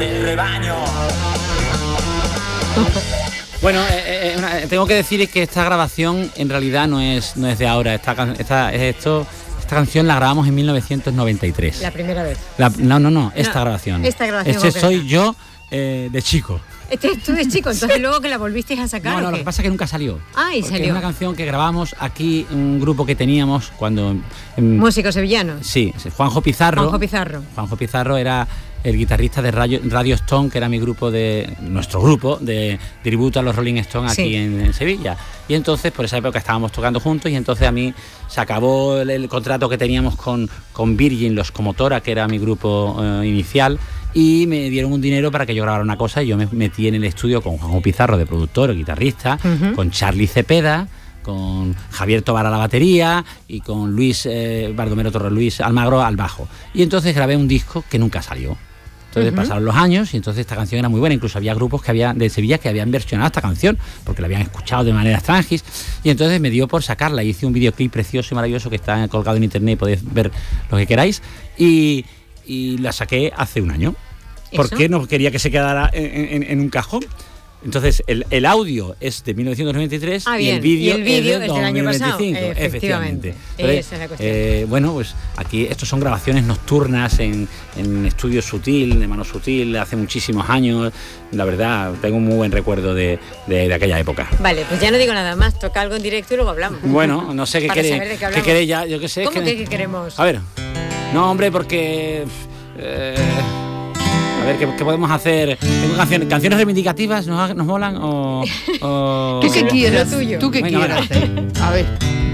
del rebaño. Bueno, tengo que decir que esta grabación en realidad no es de ahora. Esta canción la grabamos en 1993. La primera vez. Esta grabación. Esta grabación. Este soy yo de chico. Tú de chico, entonces luego que la volvisteis a sacar. No, lo que pasa es que nunca salió. Y salió. Es una canción que grabamos aquí, un grupo que teníamos cuando... Músicos sevillanos. Sí, Juanjo Pizarro. Juanjo Pizarro era el guitarrista de Radio Stone, que era nuestro grupo de tributo a los Rolling Stones aquí en Sevilla. Y entonces, por esa época estábamos tocando juntos y entonces a mí se acabó el contrato que teníamos con Virgin, los Comotora, que era mi grupo inicial, y me dieron un dinero para que yo grabara una cosa y yo me metí en el estudio con Juanjo Pizarro de productor, guitarrista, con Charly Cepeda, con Javier Tobar a la batería y con Luis Baldomero Torres, Luis Almagro al bajo. Y entonces grabé un disco que nunca salió. Entonces pasaron los años y entonces esta canción era muy buena. Incluso había grupos de Sevilla que habían versionado esta canción porque la habían escuchado de manera extranjis. Y entonces me dio por sacarla. Hice un videoclip precioso y maravilloso que está colgado en internet, podéis ver lo que queráis. Y la saqué hace un año. Porque no quería que se quedara en un cajón. Entonces el audio es de 1993 y el vídeo es del 2025, efectivamente. Entonces, esa es la cuestión. Bueno, pues aquí estos son grabaciones nocturnas en estudio Sutil, de Mano Sutil, hace muchísimos años. La verdad, tengo un muy buen recuerdo de aquella época. Vale, pues ya no digo nada más, toca algo en directo y luego hablamos. Bueno, no sé qué queréis ya, yo qué sé. ¿Cómo que queremos? A ver, no hombre, porque... a ver, ¿qué podemos hacer? Tengo canciones reivindicativas, ¿nos molan? ¿Tú qué quieres? ¿Tú qué quieres hacer? A ver.